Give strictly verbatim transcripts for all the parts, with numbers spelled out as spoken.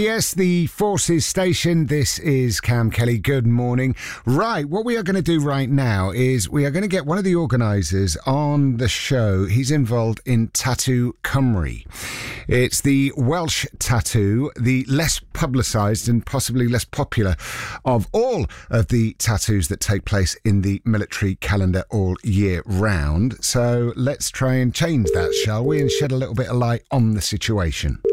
Yes, the Forces Station. This is Cam Kelly. Good morning. Right, what we are going to do right now is we are going to get one of the organisers on the show. He's involved in Tattoo Cymru. It's the Welsh tattoo, the less publicised and possibly less popular of all of the tattoos that take place in the military calendar all year round. So let's try and change that, shall we, and shed a little bit of light on the situation.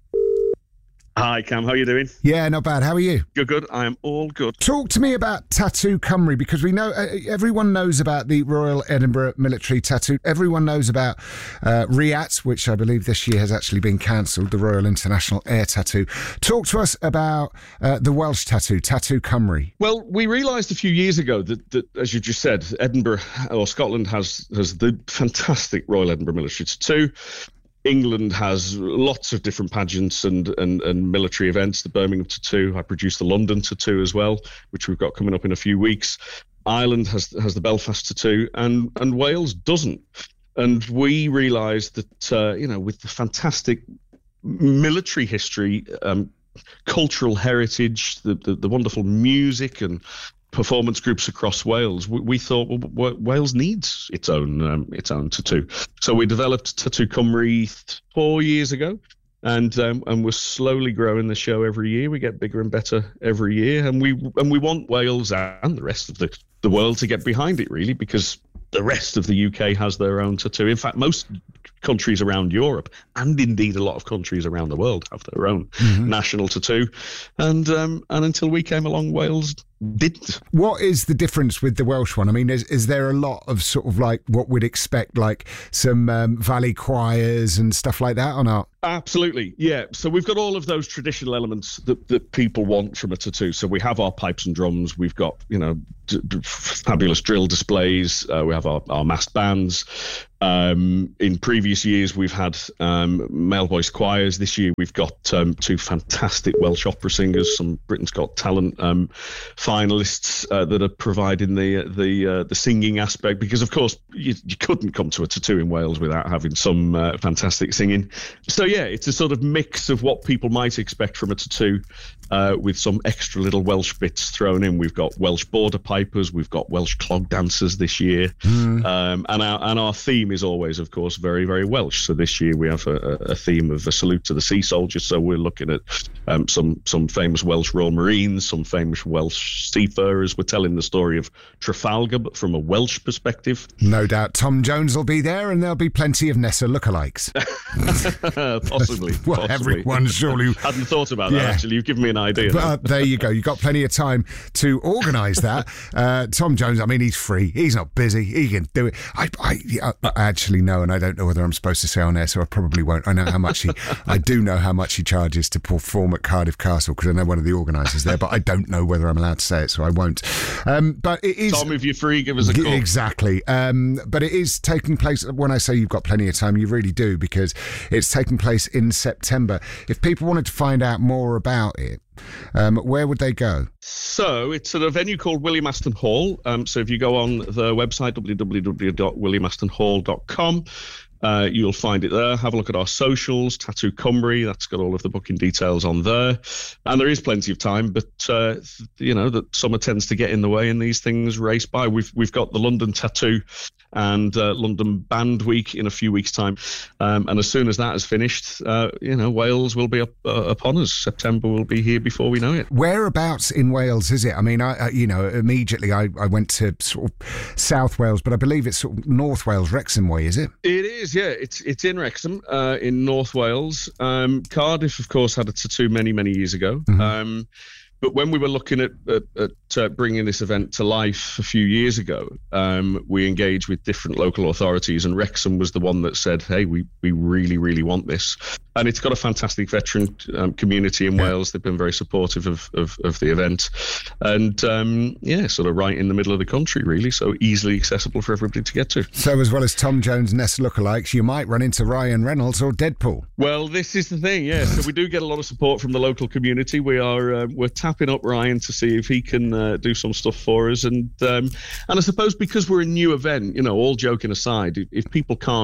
Hi, Cam. How are you doing? Yeah, not bad. How are you? Good, good. I am all good. Talk to me about Tattoo Cymru, because we know uh, everyone knows about the Royal Edinburgh Military Tattoo. Everyone knows about uh, R I A T, which I believe this year has actually been cancelled, the Royal International Air Tattoo. Talk to us about uh, the Welsh tattoo, Tattoo Cymru. Well, we realised a few years ago that, that, as you just said, Edinburgh or Scotland has, has the fantastic Royal Edinburgh Military Tattoo. England has lots of different pageants and, and, and military events. The Birmingham Tattoo. I produce the London Tattoo as well, which we've got coming up in a few weeks. Ireland has has the Belfast Tattoo, and, and Wales doesn't. And we realised that, uh, you know, with the fantastic military history, um, cultural heritage, the, the, the wonderful music and performance groups across Wales, we, we thought, well, Wales needs its own um, its own tattoo. So we developed Tattoo Cymru four years ago, and um, and we're slowly growing the show every year. We get bigger and better every year, and we and we want Wales and the rest of the, the world to get behind it, really, because the rest of the U K has their own tattoo. In fact, most countries around Europe, and indeed a lot of countries around the world, have their own mm-hmm. national tattoo. And um, and until we came along, Wales didn't. What is the difference with the Welsh one? I mean, is, is there a lot of sort of like what we'd expect, like some um, valley choirs and stuff like that, or not? Absolutely, yeah. So we've got all of those traditional elements that, that people want from a tattoo. So we have our pipes and drums. We've got, you know, d- d- fabulous drill displays. Uh, we have our, our massed bands. Um, in previous years, we've had um, male voice choirs. This year, we've got um, two fantastic Welsh opera singers, some Britain's Got Talent um, finalists uh, that are providing the the uh, the singing aspect. Because, of course, you, you couldn't come to a tattoo in Wales without having some uh, fantastic singing. So, yeah, it's a sort of mix of what people might expect from a tattoo, uh, with some extra little Welsh bits thrown in. We've got Welsh border pipers, we've got Welsh clog dancers this year, mm. um, and our and our theme is always, of course, very, very Welsh. So this year we have a, a theme of a salute to the sea soldiers. So we're looking at um, some some famous Welsh Royal Marines, some famous Welsh seafarers. We're telling the story of Trafalgar, but from a Welsh perspective. No doubt Tom Jones will be there, and there'll be plenty of Nessa lookalikes. possibly. Well, possibly. everyone surely hadn't thought about that. Yeah. Actually, you've given me an idea. But uh, there you go. You've got plenty of time to organise that. Uh, Tom Jones, I mean, he's free. He's not busy. He can do it. I, I, I actually know, and I don't know whether I'm supposed to say on air, so I probably won't. I know how much he. I do know how much he charges to perform at Cardiff Castle, because I know one of the organisers there, but I don't know whether I'm allowed to say it, so I won't. Um, but it is. Tom, if you're free, give us a call. Exactly. Um, but it is taking place. When I say you've got plenty of time, you really do, because it's taking place in September. If people wanted to find out more about it, Um, where would they go? So it's at a venue called William Aston Hall. Um, so if you go on the website, w w w dot william aston hall dot com, uh, you'll find it there. Have a look at our socials, Tattoo Cymru. That's got all of the booking details on there. And there is plenty of time, but, uh, you know, that summer tends to get in the way and these things race by. We've, we've got the London Tattoo and uh, London Band Week in a few weeks' time. Um, and as soon as that is finished, uh, you know, Wales will be up, uh, upon us. September will be here before we know it. Whereabouts in Wales is it? I mean, I, I you know, immediately I, I went to sort of South Wales, but I believe it's sort of North Wales, Wrexham way, is it? It is, yeah. It's it's in Wrexham, uh, in North Wales. Um, Cardiff, of course, had a tattoo many, many years ago. Mm-hmm. Um, But when we were looking at, at, at uh, bringing this event to life a few years ago, um, we engaged with different local authorities, and Wrexham was the one that said, hey, we, we really, really want this. And it's got a fantastic veteran um, community in yeah. Wales. They've been very supportive of, of, of the event. And, um, yeah, sort of right in the middle of the country, really, so easily accessible for everybody to get to. So as well as Tom Jones, Nessa lookalikes, you might run into Ryan Reynolds or Deadpool. Well, this is the thing, yeah. So we do get a lot of support from the local community. We are uh, we're tapping up Ryan to see if he can uh, do some stuff for us. And um, and I suppose because we're a new event, you know, all joking aside, if, if people can't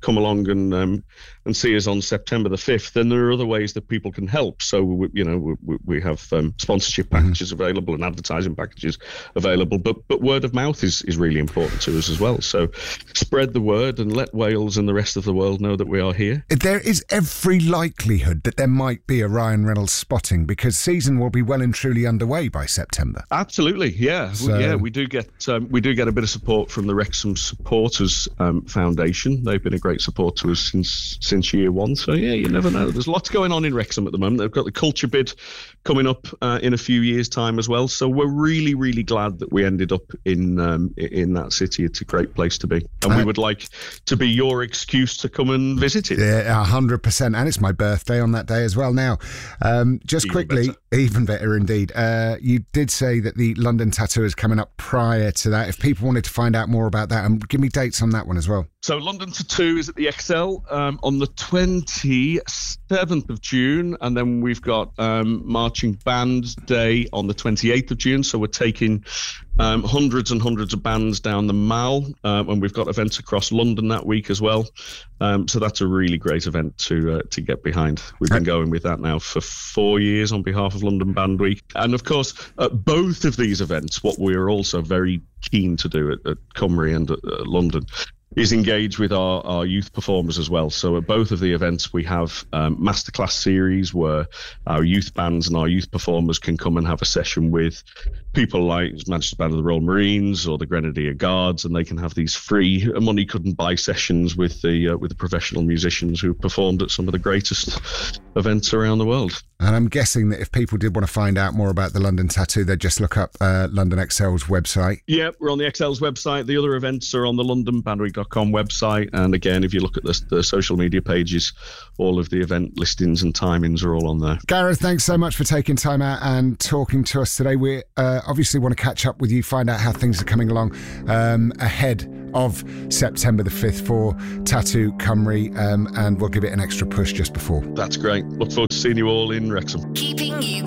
come along and um, and see us on September the fifth, then there are other ways that people can help. So, we, you know, we, we have um, sponsorship packages mm-hmm. available and advertising packages available, but but word of mouth is, is really important to us as well. So spread the word and let Wales and the rest of the world know that we are here. There is every likelihood that there might be a Ryan Reynolds spotting, because season will be well and truly underway by September. Absolutely, yeah. So, yeah, we do get um, we do get a bit of support from the Wrexham Supporters um, Foundation. They've been a great support to us since since year one. So yeah, you never know. There's lots going on in Wrexham at the moment. They've got the Culture Bid coming up uh, in a few years' time as well. So we're really, really glad that we ended up in um, in that city. It's a great place to be, and uh, we would like to be your excuse to come and visit it. Yeah, a hundred percent. And it's my birthday on that day as well. Now, um, just even quickly, better. even better indeed. Uh, you did say that the London Tattoo is coming up prior to that. If people wanted to find out more about that, and give me dates on that one as well. So London Tattoo is at the X L um, on the twenty-seventh of June, and then we've got um, Marching Band Day on the twenty-eighth of June. So we're taking um, hundreds and hundreds of bands down the Mall, um, and we've got events across London that week as well. Um, so that's a really great event to uh, to get behind. We've been going with that now for four years on behalf of London Band Week, and of course, at both of these events, what we are also very keen to do at, at Cymru and at, at London is engage with our, our youth performers as well. So at both of the events, we have um, masterclass series where our youth bands and our youth performers can come and have a session with people like Manchester Band of the Royal Marines or the Grenadier Guards, and they can have these free money couldn't buy sessions with the uh, with the professional musicians who performed at some of the greatest events around the world. And I'm guessing that if people did want to find out more about the London Tattoo, they'd just look up uh, London X L's website. Yeah, we're on the X L's website. The other events are on the london bandweek dot com website. And again, if you look at the, the social media pages, all of the event listings and timings are all on there. Gareth, thanks so much for taking time out and talking to us today. We uh, obviously want to catch up with you, find out how things are coming along um, ahead of September the fifth for Tattoo Cymru, um, and we'll give it an extra push just before. That's great. Look forward to seeing you all in Wrexham. Keeping you